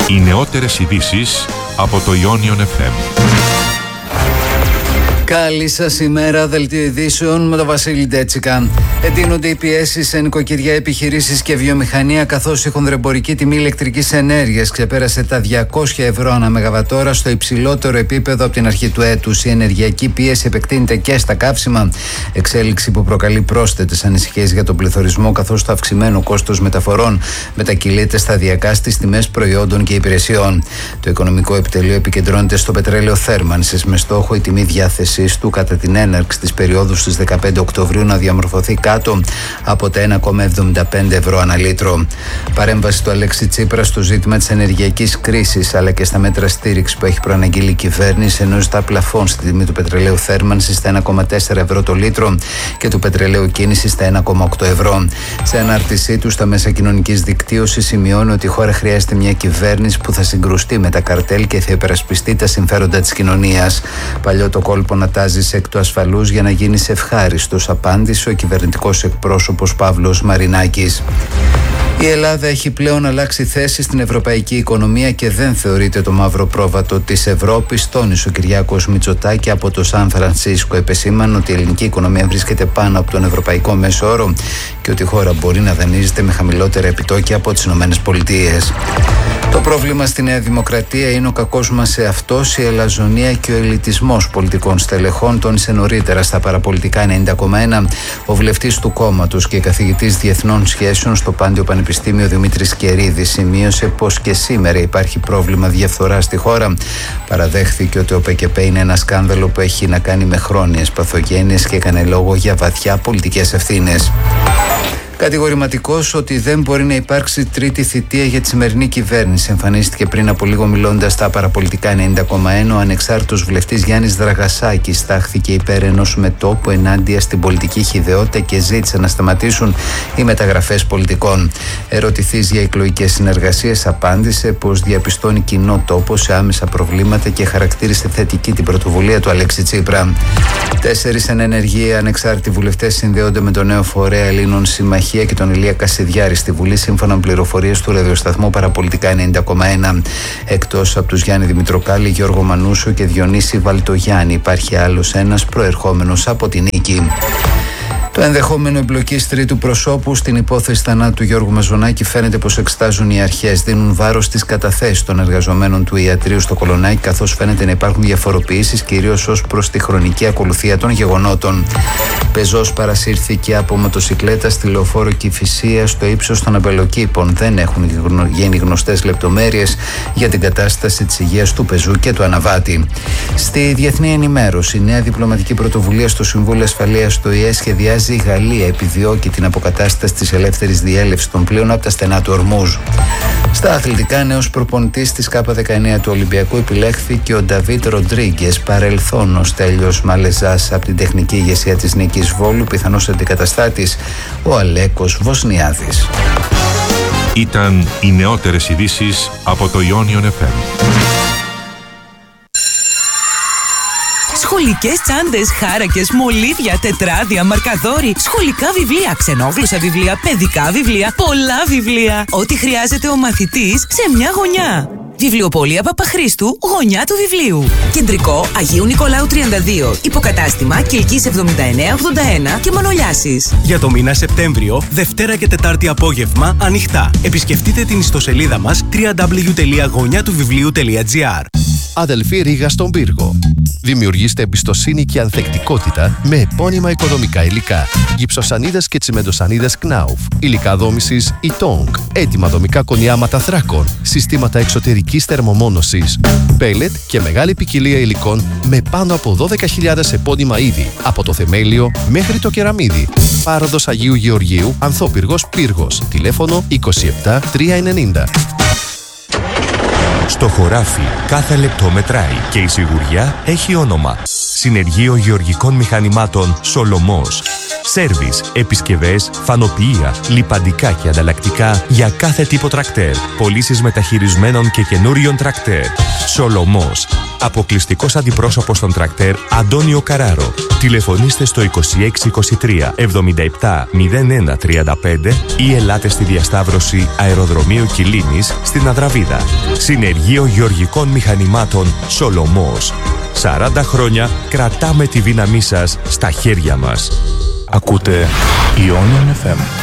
Οι νεότερες ειδήσεις από το Ionion FM. Καλή σας ημέρα, δελτίο ειδήσεων με τον Βασίλη Ντέτσικα. Εντείνονται οι πιέσεις σε νοικοκυριά, επιχειρήσεις και βιομηχανία, καθώς η χονδρεμπορική τιμή ηλεκτρικής ενέργειας ξεπέρασε τα 200 ευρώ ανά μεγαβατόρα, στο υψηλότερο επίπεδο από την αρχή του έτους. Η ενεργειακή πίεση επεκτείνεται και στα καύσιμα, εξέλιξη που προκαλεί πρόσθετες ανησυχίες για τον πληθωρισμό, καθώς το αυξημένο κόστος μεταφορών μετακυλείται σταδιακά στις τιμές προϊόντων και υπηρεσιών. Το Οικονομικό Επιτελείο επικεντρώνεται στο πετρέλαιο θέρμανσης, με στόχο η τιμή διάθεσης του κατά την έναρξη της περίοδου στις 15 Οκτωβρίου να διαμορφωθεί κάτω από τα 1,75 ευρώ ανά λίτρο. Παρέμβαση του Αλέξη Τσίπρα στο ζήτημα της ενεργειακής κρίσης, αλλά και στα μέτρα στήριξη που έχει προαναγγείλει η κυβέρνηση, ενώ ζητά πλαφόν στη τιμή του πετρελαίου θέρμανσης στα 1,4 ευρώ το λίτρο και του πετρελαίου κίνησης στα 1,8 ευρώ. Σε ανάρτησή του στα μέσα κοινωνικής δικτύωσης σημειώνει ότι η χώρα χρειάζεται μια κυβέρνηση που θα συγκρουστεί με τα καρτέλ και θα υπερασπιστεί τα συμφέροντα της κοινωνίας. Παλιό το κόλπο να τάζεις εκ του ασφαλούς για να γίνεις ευχάριστος, απάντησε ο κυβερνητικός εκπρόσωπος Παύλος Μαρινάκης. Η Ελλάδα έχει πλέον αλλάξει θέση στην ευρωπαϊκή οικονομία και δεν θεωρείται το μαύρο πρόβατο της Ευρώπης, τόνισε ο Κυριάκος Μητσοτάκη από το Σαν Φρανσίσκο. Επεσήμανε ότι η ελληνική οικονομία βρίσκεται πάνω από τον ευρωπαϊκό μέσο όρο και ότι η χώρα μπορεί να δανείζεται με χαμηλότερα επιτόκια από τις ΗΠΑ. Το πρόβλημα στη Νέα Δημοκρατία είναι ο κακός μας εαυτός, η ελαζονία και ο ελιτισμός πολιτικών στελεχών, τόνισε νωρίτερα στα παραπολιτικά 90,1 ο βουλευτής του κόμματος και καθηγητής διεθνών σχέσεων στο Πάντιο Πανεπιστήμιο Δημήτρης Κερίδης. Σημείωσε πως και σήμερα υπάρχει πρόβλημα διαφθοράς στη χώρα. Παραδέχθηκε ότι ο ΠΚΠ είναι ένα σκάνδαλο που έχει να κάνει με χρόνιες παθογένειες και έκανε λόγο για βαθιά πολιτικές ευθύνες. Κατηγορηματικός ότι δεν μπορεί να υπάρξει τρίτη θητεία για τη σημερινή κυβέρνηση, εμφανίστηκε πριν από λίγο μιλώντας στα παραπολιτικά 90,1 ο ανεξάρτητος βουλευτής Γιάννης Δραγασάκης. Στάχθηκε υπέρ ενός μετώπου ενάντια στην πολιτική χυδαιότητα και ζήτησε να σταματήσουν οι μεταγραφές πολιτικών. Ερωτηθείς για εκλογικές συνεργασίες, απάντησε πως διαπιστώνει κοινό τόπο σε άμεσα προβλήματα και χαρακτήρισε θετική την πρωτοβουλία του Αλέξη Τσίπρα. 4 εν ενεργεία ανεξάρτητοι βουλευτές συνδέονται με τον νέο φορέα Ελλήνων Συμμαχία και τον Ηλία Κασιδιάρη στη Βουλή, σύμφωνα με πληροφορίες του ραδιοσταθμού Παραπολιτικά 90,1. Εκτός από τους Γιάννη Δημητροκάλη, Γιώργο Μανούσο και Διονύση Βαλτογιάννη, υπάρχει άλλος ένας προερχόμενος από την Νίκη. Το ενδεχόμενο εμπλοκής τρίτου προσώπου στην υπόθεση θανάτου του Γιώργου Μαζονάκη φαίνεται πως εξετάζουν οι αρχές. Δίνουν βάρος στις καταθέσεις των εργαζομένων του ιατρείου στο Κολονάκι, καθώς φαίνεται να υπάρχουν διαφοροποιήσεις κυρίως ως προς τη χρονική ακολουθία των γεγονότων. Πεζός παρασύρθηκε από μοτοσικλέτα στη λεωφόρο Κηφισία στο ύψος των Αμπελοκήπων. Δεν έχουν γίνει γνωστές λεπτομέρειες για την κατάσταση της υγείας του πεζού και του αναβάτη. Στη διεθνή ενημέρωση, η νέα διπλωματική πρωτοβουλία στο Συμβούλιο Ασφαλείας του ΙΕ σχεδιάζει η Γαλλία επιδιώκει την αποκατάσταση της ελεύθερης διέλευσης των πλοίων από τα στενά του Ορμούζ. Στα αθλητικά, νέος προπονητής της K19 του Ολυμπιακού επιλέχθηκε ο Νταβίτ Ροντρίγκες, παρελθόν ο Στέλιος Μαλεζάς από την τεχνική ηγεσία της Νίκης Βόλου, πιθανός αντικαταστάτης ο Αλέκος Βοσνιάδης. Ήταν οι νεότερες ειδήσεις από το Ionion FM. Σχολικές τσάντες, χάρακες, μολύβια, τετράδια, μαρκαδόροι, σχολικά βιβλία, ξενόγλωσσα βιβλία, παιδικά βιβλία, πολλά βιβλία. Ό,τι χρειάζεται ο μαθητής σε μια γωνιά. Βιβλιοπωλεία Παπαχρήστου, γωνιά του βιβλίου. Κεντρικό Αγίου Νικολάου 32. Υποκατάστημα Κιλκής 7981 και Μανολιάσης. Για το μήνα Σεπτέμβριο, Δευτέρα και Τετάρτη απόγευμα ανοιχτά. Επισκεφτείτε την ιστοσελίδα μας www.gonjatouviβλίου.gr. Αδελφή Ρήγα στον Πύργο. Δημιουργήστε εμπιστοσύνη και ανθεκτικότητα με επώνυμα οικοδομικά υλικά. Γυψοσανίδες και τσιμεντοσανίδες Knauf. Υλικά δόμησης Itong. Έτοιμα δομικά κονιάματα θράκων. Συστήματα εξωτερικής θερμομόνωσης. Πέλετ και μεγάλη ποικιλία υλικών με πάνω από 12.000 επώνυμα είδη. Από το θεμέλιο μέχρι το κεραμίδι. Πάροδος Αγίου Γεωργίου, Ανθόπυργος Πύργος. Τηλέφωνο 27 390. Στο χωράφι κάθε λεπτό μετράει και η σιγουριά έχει όνομα. Συνεργείο Γεωργικών Μηχανημάτων Σολομός. Σέρβις, επισκευές, φανοποιεία, λιπαντικά και ανταλλακτικά για κάθε τύπο τρακτέρ. Πωλήσεις μεταχειρισμένων και καινούριων τρακτέρ. Σολομός. Αποκλειστικός αντιπρόσωπος των τρακτέρ Αντώνιο Καράρο. Τηλεφωνήστε στο 2623 77 01 35 ή ελάτε στη διασταύρωση Αεροδρομίου Κιλίνης στην Αδραβίδα. Συνεργείο Γεωργικών Μηχανημάτων Σολομός. 40 χρόνια κρατάμε τη δύναμή σας στα χέρια μας. Ακούτε Ionian FM.